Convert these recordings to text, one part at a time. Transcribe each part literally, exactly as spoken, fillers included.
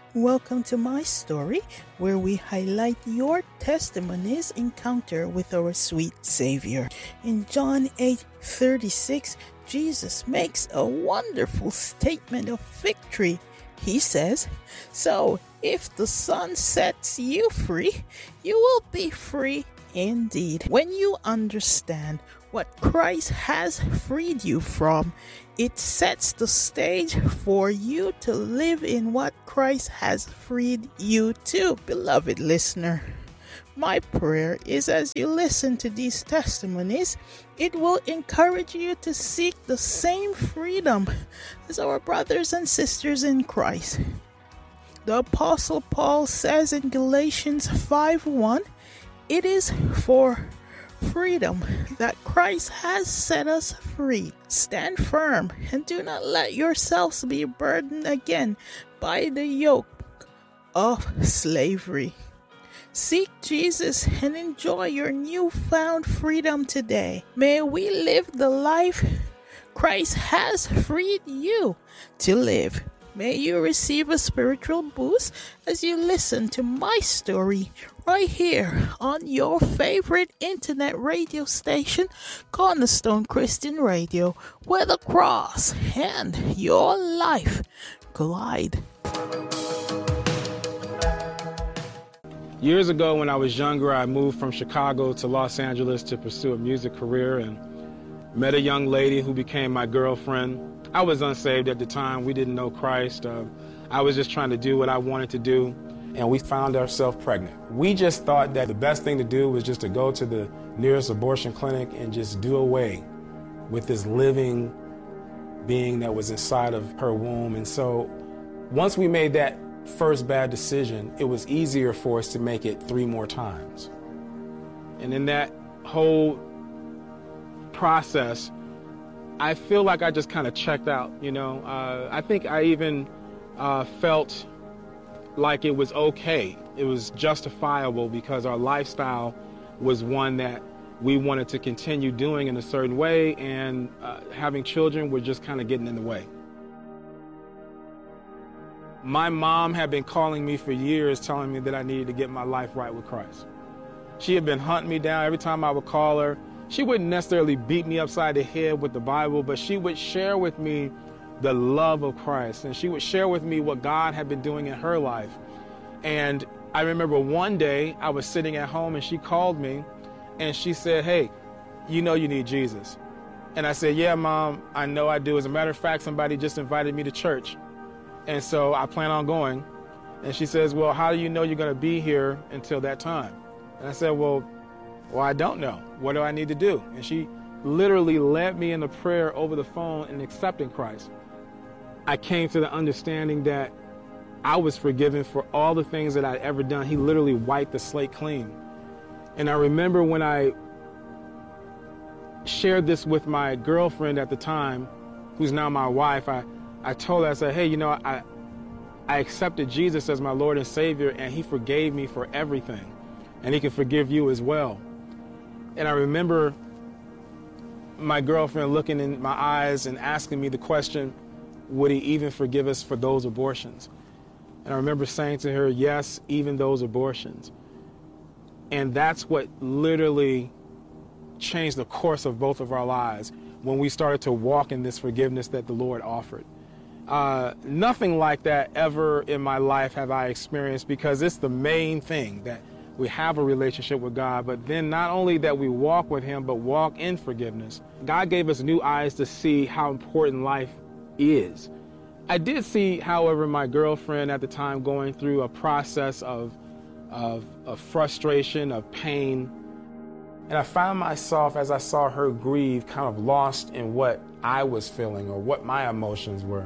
Welcome to my story, where we highlight your testimony's encounter with our sweet Savior. In John eight thirty-six, Jesus makes a wonderful statement of victory. He says, "So if the Son sets you free, you will be free indeed." When you understand what Christ has freed you from, it sets the stage for you to live in what Christ has freed you to. Beloved listener, my prayer is as you listen to these testimonies, it will encourage you to seek the same freedom as our brothers and sisters in Christ. The Apostle Paul says in Galatians five one, "It is for freedom that Christ has set us free. Stand firm and do not let yourselves be burdened again by the yoke of slavery." Seek Jesus and enjoy your newfound freedom today. May we live the life Christ has freed you to live. May you receive a spiritual boost as you listen to my story right here on your favorite internet radio station, Cornerstone Christian Radio, where the cross and your life collide. Years ago, when I was younger, I moved from Chicago to Los Angeles to pursue a music career and met a young lady who became my girlfriend. I was unsaved at the time. We didn't know Christ. Uh, I was just trying to do what I wanted to do, and we found ourselves pregnant. We just thought that the best thing to do was just to go to the nearest abortion clinic and just do away with this living being that was inside of her womb. And so once we made that first bad decision, it was easier for us to make it three more times. And in that whole process, I feel like I just kind of checked out, you know. Uh, I think I even uh, felt like it was okay. It was justifiable because our lifestyle was one that we wanted to continue doing in a certain way, and uh, having children were just kind of getting in the way. My mom had been calling me for years, telling me that I needed to get my life right with Christ. She had been hunting me down every time I would call her. She wouldn't necessarily beat me upside the head with the Bible, but she would share with me the love of Christ, and she would share with me what God had been doing in her life. And I remember one day I was sitting at home and she called me and she said, "Hey, you know you need Jesus." And I said, "Yeah, Mom, I know I do. As a matter of fact, somebody just invited me to church, and so I plan on going." And she says, "Well, how do you know you're going to be here until that time?" And I said, well, well, I don't know. What do I need to do? And she literally led me in a prayer over the phone in accepting Christ. I came to the understanding that I was forgiven for all the things that I'd ever done. He literally wiped the slate clean. And I remember when I shared this with my girlfriend at the time, who's now my wife, I, I told her, I said, "Hey, you know, I, I accepted Jesus as my Lord and Savior, and He forgave me for everything. And He can forgive you as well." And I remember my girlfriend looking in my eyes and asking me the question, would He even forgive us for those abortions? And I remember saying to her, yes, even those abortions. And that's what literally changed the course of both of our lives when we started to walk in this forgiveness that the Lord offered. Uh, nothing like that ever in my life have I experienced, because it's the main thing, that we have a relationship with God, but then not only that we walk with Him, but walk in forgiveness. God gave us new eyes to see how important life is. I did see, however, my girlfriend at the time going through a process of, of, of frustration, of pain. And I found myself, as I saw her grieve, kind of lost in what I was feeling or what my emotions were.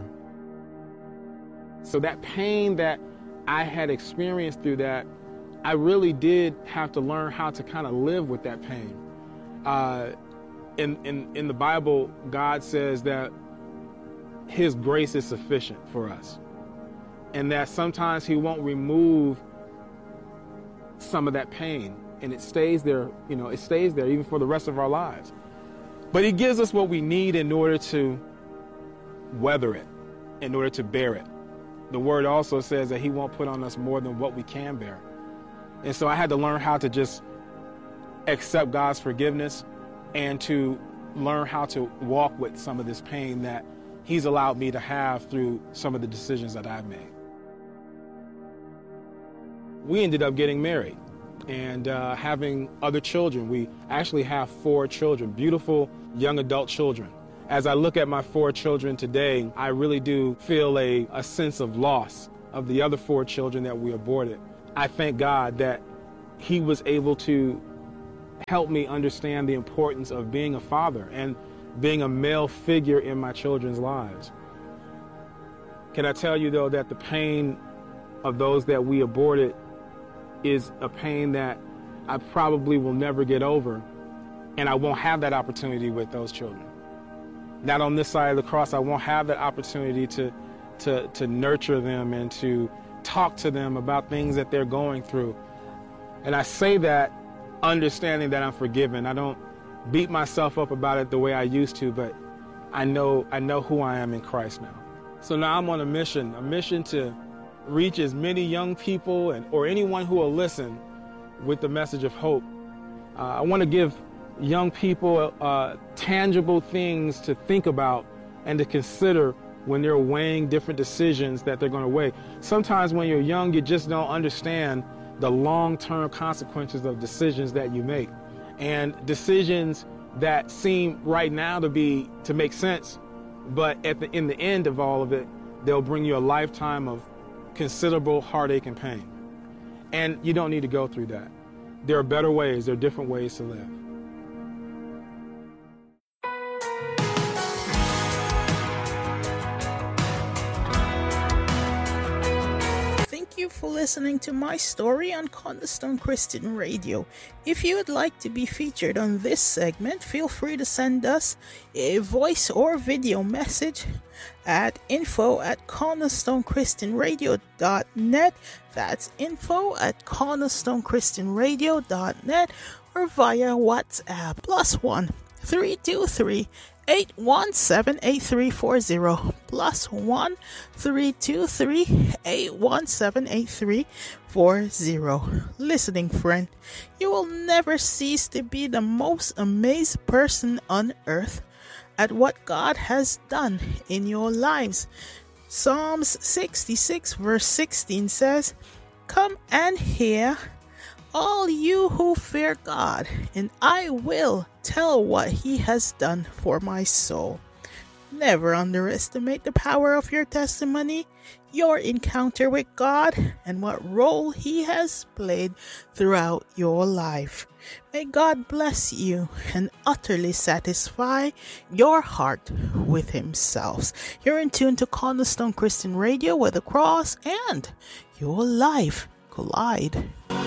So that pain that I had experienced through that, I really did have to learn how to kind of live with that pain. Uh, in, in, in the Bible, God says that His grace is sufficient for us, and that sometimes He won't remove some of that pain, and it stays there, you know, it stays there even for the rest of our lives. But He gives us what we need in order to weather it, in order to bear it. the word also says that he won't put on us more than what we can bear. And so I had to learn how to just accept God's forgiveness and to learn how to walk with some of this pain that he's allowed me to have through some of the decisions that I've made. We ended up getting married and uh, having other children. We actually have four children, beautiful young adult children. As I look at my four children today, I really do feel a, a sense of loss of the other four children that we aborted. I thank God that he was able to help me understand the importance of being a father and being a male figure in my children's lives. Can I tell you, though, that the pain of those that we aborted is a pain that I probably will never get over, and I won't have that opportunity with those children. Not on this side of the cross, I won't have that opportunity to, to, to nurture them and to talk to them about things that they're going through. And I say that understanding that I'm forgiven. I don't beat myself up about it the way I used to, but I know, I know who I am in Christ now. So now I'm on a mission, a mission to reach as many young people and or anyone who will listen with the message of hope. Uh, I want to give young people uh, tangible things to think about and to consider when they're weighing different decisions that they're going to weigh. Sometimes when you're young, you just don't understand the long-term consequences of decisions that you make. And decisions that seem right now to be to make sense, but at the in the end of all of it, they'll bring you a lifetime of considerable heartache and pain. And you don't need to go through that. There are better ways, there are different ways to live. Thank you for listening to my story on Cornerstone Christian Radio. If you would like to be featured on this segment, feel free to send us a voice or video message at info at cornerstone christian radio dot net. That's info at cornerstone christian radio dot net or via WhatsApp plus one three two three eight one seven eight three four zero plus one three two three eight one seven eight three four zero. Listening friend, you will never cease to be the most amazed person on earth at what God has done in your lives. Psalms sixty-six verse sixteen says, "Come and hear, all you who fear God, and I will tell what he has done for my soul." Never underestimate the power of your testimony, your encounter with God, and what role he has played throughout your life. May God bless you and utterly satisfy your heart with himself. You're in tune to Cornerstone Christian Radio, where the cross and your life collide.